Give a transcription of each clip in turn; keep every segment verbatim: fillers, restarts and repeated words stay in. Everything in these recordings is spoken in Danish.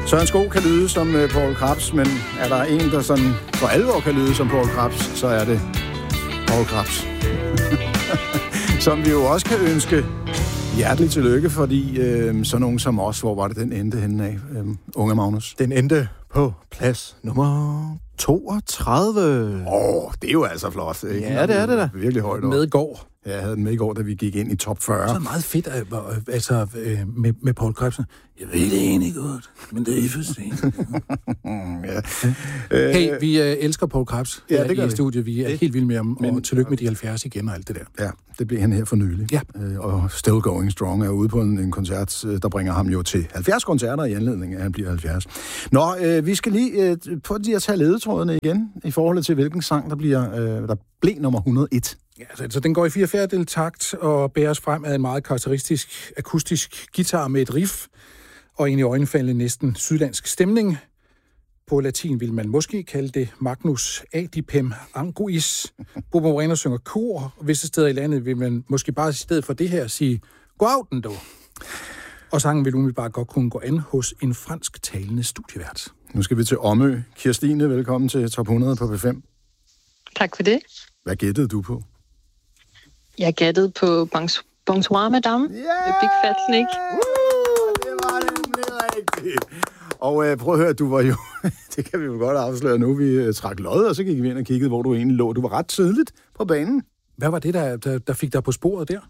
Søren Sko kan lyde som uh, Poul Krebs, men er der en, der sådan for alvor kan lyde som Poul Krebs, så er det Poul Krebs. Som vi jo også kan ønske hjerteligt tillykke, fordi øh, sådan nogen som os, hvor var det den endte henne af, øh, unge Magnus? Den endte på plads nummer toogtredive. Åh, oh, det er jo altså flot. Ikke? Ja, det er det da. Virkelig højt op. Med i går. Ja, jeg havde den med i går, da vi gik ind i top fyrre. Så er meget fedt, altså med, med Poul Krebs. Jeg ved det egentlig godt, men det er for sent. ja. Hey, vi øh, elsker Poul Krebs ja, det i studiet. Vi er det. helt vilde med ham, men, og tillykke med de halvfjerds igen og alt det der. Ja, det blev han her for nylig. Ja. Øh, og Still Going Strong er ude på en, en koncert, der bringer ham jo til halvfjerds koncerter i anledning af, at han bliver halvfjerds. Nå, øh, vi skal lige øh, på de at tage ledetrådene igen, i forhold til hvilken sang, der bliver øh, der blev nummer et hundrede og en. Ja, så, så den går i fire fjerdedel takt og bæres frem af en meget karakteristisk akustisk guitar med et riff og en i øjenfaldende næsten sydlandsk stemning. På latin vil man måske kalde det Magnus Adipem Anguis. Bobo Moreno synger kor, og visse steder i landet vil man måske bare i stedet for det her sige gå af den dog. Og sangen vil umiddelbart godt kunne gå an hos en fransk talende studievært. Nu skal vi til Omø. Kirstine, velkommen til Top hundrede på P fem. Tak for det. Hvad gættede du på? Jeg gættede på Bonsoir Madame, yeah! Big Fat Snake. Uh, det var nemlig rigtigt. Og øh, prøv at høre, du var jo, det kan vi jo godt afsløre nu, vi øh, trak lod, og så gik vi ind og kiggede, hvor du egentlig lå. Du var ret tidligt på banen. Hvad var det, der, der, der fik dig på sporet der?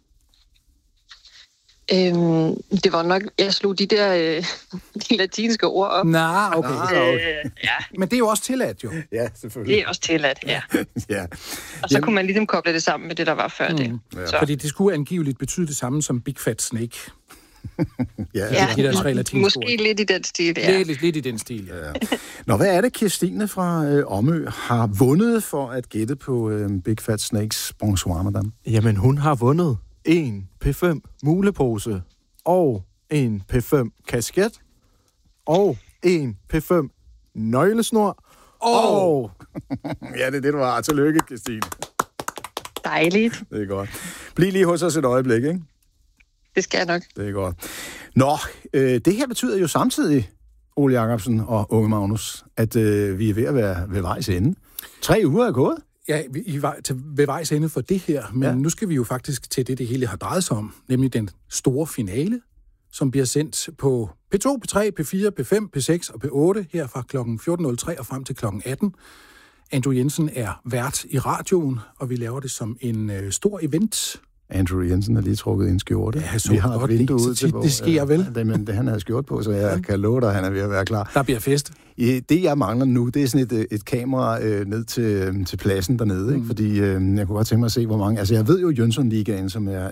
Øhm, det var nok, jeg slog de der øh, de latinske ord op. Nej, okay. Ah, okay. Øh, ja. Men det er jo også tilladt, jo. Ja, selvfølgelig. Det er også tilladt, ja. ja. Og så Jamen. kunne man ligesom koble det sammen med det, der var før mm. det. Ja. Fordi det skulle angiveligt betyde det samme som Big Fat Snake. ja, ja. De der tre latinske måske ord. Lidt i den stil, ja. Lidt, lidt i den stil, ja. ja. Nå, hvad er det, Kirstine fra øh, Omø har vundet for at gætte på øh, Big Fat Snakes Bonsoir Madame? Jamen, hun har vundet en P fem mulepose og en P fem kasket og en P fem nøglesnor og... og... ja, det er det, du har. Tillykke, Kirstine. Dejligt. Det er godt. Bliv lige hos os et øjeblik, ikke? Det skal jeg nok. Det er godt. Nå, øh, det her betyder jo samtidig, Ole Jacobsen og unge Magnus, at øh, vi er ved at være ved vejs ende. Tre uger er gået. Ja, I er til, ved vejs ende for det her, men ja. Nu skal vi jo faktisk til det, det hele har drejet sig om, nemlig den store finale, som bliver sendt på P to, P tre, P fire, P fem, P seks og P otte, her fra klokken fjorten nul tre og frem til klokken atten. Andrew Jensen er vært i radioen, og vi laver det som en øh, stor event. Andrew Jensen er lige trukket en skjorte. Ja, så vi har godt, et vindue det, ud til, hvor, det sker vel. Ja, det, men det, han havde skjort på, så jeg ja. kan love dig, at han er ved at være klar. Der bliver fest. Det, jeg mangler nu, det er sådan et, et kamera øh, ned til, til pladsen dernede, ikke? Mm. Fordi øh, jeg kunne godt tænke mig at se, hvor mange... Altså, jeg ved jo Jønsson-ligaen, som er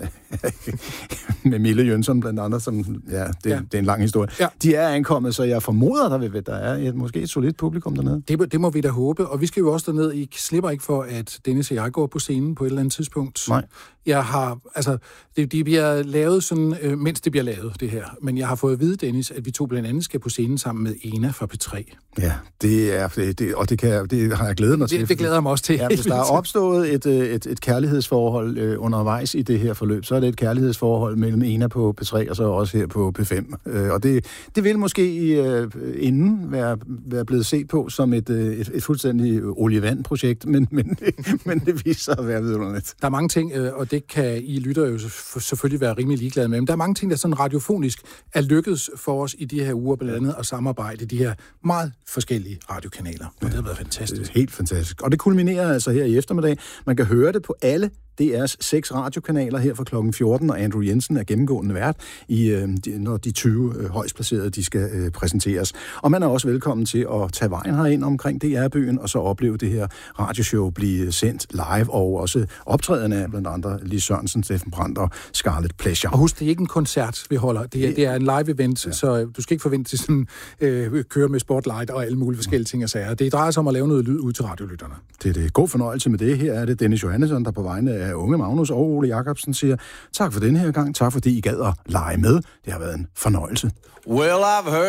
med Mille Jønsson blandt andet, som... Ja, det, ja. det er en lang historie. Ja. De er ankommet, så jeg formoder, der, vil, der er et, måske et solidt publikum dernede. Det, det må vi da håbe, og vi skal jo også derned. I slipper ikke for, at Dennis og jeg går på scenen på et eller andet tidspunkt. Nej. Jeg har... Altså, det, de bliver lavet sådan, øh, mens det bliver lavet, det her. Men jeg har fået at vide, Dennis, at vi to blandt andet skal på scenen sammen med Ena fra P tre. Ja, det er det, det, og det, kan, det har jeg glædet mig til. Det, det glæder jeg mig også til. Ja, hvis der er opstået et, et, et kærlighedsforhold øh, undervejs i det her forløb, så er det et kærlighedsforhold mellem Ena på P tre og så også her på P fem. Øh, og det, det vil måske øh, inden være, være blevet set på som et, et, et fuldstændig olievand-projekt, men, men, men det viser sig at være vidunderligt. Der er mange ting, øh, og det kan I lytter jo selvfølgelig være rimelig ligeglade med, men der er mange ting, der sådan radiofonisk er lykkedes for os i de her uger blandt andet at samarbejde i de her meget forskellige radiokanaler. Og det har været fantastisk. Det er helt fantastisk. Og det kulminerer altså her i eftermiddag. Man kan høre det på alle D R's seks radiokanaler her fra klokken fjorten, og Andrew Jensen er gennemgående vært, i, øh, de, når de tyve øh, højst placerede de skal øh, præsenteres. Og man er også velkommen til at tage vejen herind omkring D R-byen, og så opleve det her radioshow blive sendt live, og også optrædende af blandt andre Lis Sørensen, Steffen Brandt og Scarlet Pleasure. Og husk, det er ikke en koncert, vi holder. Det er, det er en live-event, ja. Så du skal ikke forvente til sådan øh, køre med spotlight og alle mulige forskellige ting og sager. Det drejer sig om at lave noget lyd ud til radiolytterne. Det er det. God fornøjelse med det. Her er det Dennis Johannesson, der på vegne af unge Magnus og Ole Jacobsen siger tak for denne her gang. Tak fordi I gad at lege med. Det har været en fornøjelse. Well, I've heard